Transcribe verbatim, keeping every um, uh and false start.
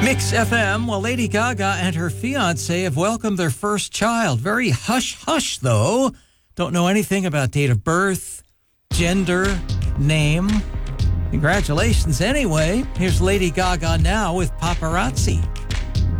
Mix F M. Well, Lady Gaga and her fiancé have welcomed their first child. Very hush-hush, though. Don't know anything about date of birth, gender, name. Congratulations anyway. Here's Lady Gaga now with Paparazzi.